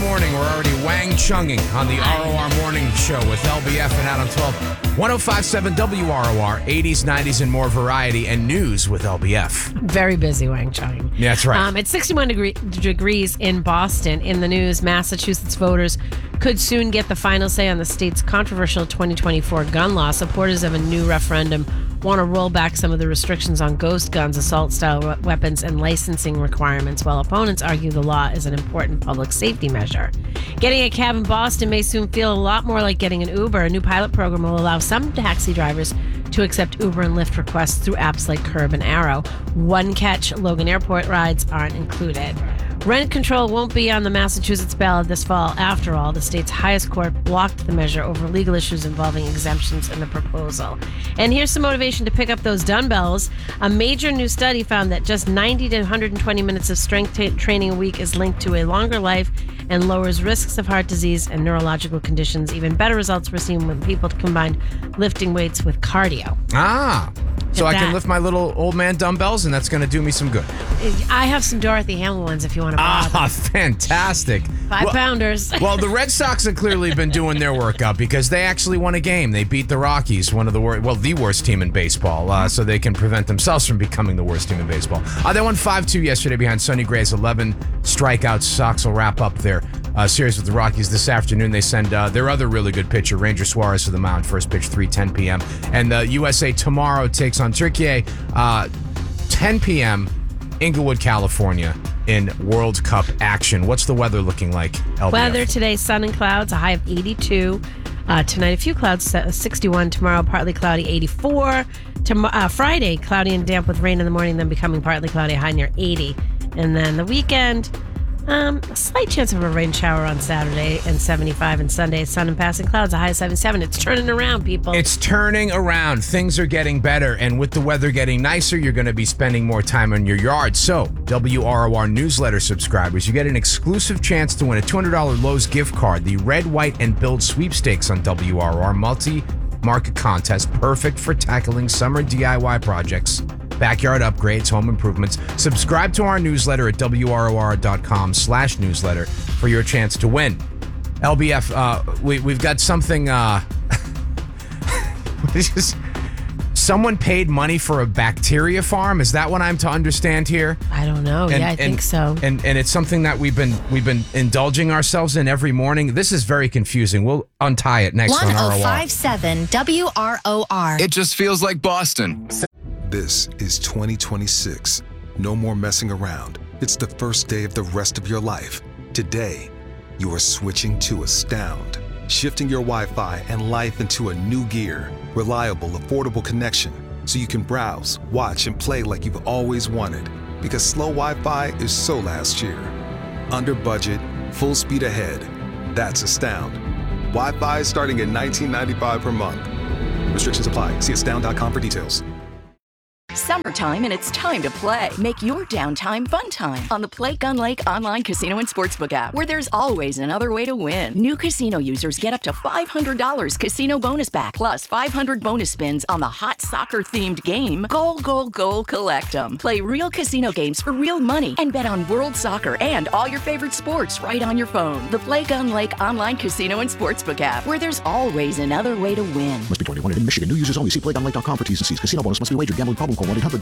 morning, we're already Wang Chunging on the ROR Morning Show with LBF and Adam 12. 105.7 WROR, 80s, 90s, and more variety and news with LBF. Very busy, Wang Chung. Yeah, that's right. It's 61 degrees in Boston. In the news, Massachusetts voters could soon get the final say on the state's controversial 2024 gun law. Supporters of a new referendum want to roll back some of the restrictions on ghost guns, assault-style weapons, and licensing requirements, while opponents argue the law is an important public safety measure. Getting a cab in Boston may soon feel a lot more like getting an Uber. A new pilot program will allow some taxi drivers to accept Uber and Lyft requests through apps like Curb and Arrow. One catch, Logan Airport rides aren't included. Rent control won't be on the Massachusetts ballot this fall. After all, the state's highest court blocked the measure over legal issues involving exemptions in the proposal. And here's some motivation to pick up those dumbbells. A major new study found that just 90 to 120 minutes of strength training a week is linked to a longer life and lowers risks of heart disease and neurological conditions. Even better results were seen when people combined lifting weights with cardio. So I can lift my little old man dumbbells, and that's going to do me some good. I have some Dorothy Hamill ones if you want to buy them. Fantastic. 5-pounders. Well, the Red Sox have clearly been doing their workout because they actually won a game. They beat the Rockies, the worst team in baseball, so they can prevent themselves from becoming the worst team in baseball. They won 5-2 yesterday behind Sonny Gray's 11 strikeouts. Sox will wrap up their series with the Rockies this afternoon. They send their other really good pitcher, Ranger Suarez, to the mound. First pitch, 3:10 p.m. And the USA tomorrow takes on Turkey, 10 p.m., Inglewood, California, in World Cup action. What's the weather looking like, LBF? Weather today, sun and clouds, a high of 82. Tonight, a few clouds, 61. Tomorrow, partly cloudy, 84. Friday, cloudy and damp with rain in the morning, then becoming partly cloudy, a high near 80. And then the weekend, a slight chance of a rain shower on Saturday and 75, and Sunday, sun and passing clouds, a high of 77. It's turning around, people. It's turning around. Things are getting better, and with the weather getting nicer, you're going to be spending more time in your yard. So, WROR newsletter subscribers, you get an exclusive chance to win a $200 Lowe's gift card, the Red, White, and Build sweepstakes on WROR multi-market contest, perfect for tackling summer DIY projects, backyard upgrades, home improvements. Subscribe to our newsletter at WROR.com/newsletter for your chance to win. LBF, we've got something. Someone paid money for a bacteria farm. Is that what I'm to understand here? I don't know. I think so. And it's something that we've been indulging ourselves in every morning. This is very confusing. We'll untie it next on ROR. 1057 WROR. It just feels like Boston. This is 2026. No more messing around. It's the first day of the rest of your life. Today, you are switching to Astound, shifting your Wi-Fi and life into a new gear. Reliable, affordable connection, so you can browse, watch, and play like you've always wanted. Because slow Wi-Fi is so last year. Under budget, full speed ahead. That's Astound. Wi-Fi is starting at $19.95 per month. Restrictions apply. See astound.com for details. Summertime, and it's time to play. Make your downtime fun time on the Play Gun Lake online casino and sportsbook app, where there's always another way to win. New casino users get up to $500 casino bonus back, plus 500 bonus spins on the hot soccer-themed game, Goal, Goal, Goal, Collect 'em. Play real casino games for real money and bet on world soccer and all your favorite sports right on your phone. The Play Gun Lake online casino and sportsbook app, where there's always another way to win. Must be 21 and in Michigan. New users only. See playgunlake.com for T's and C's. Casino bonus must be wagered. Gambling problem? Call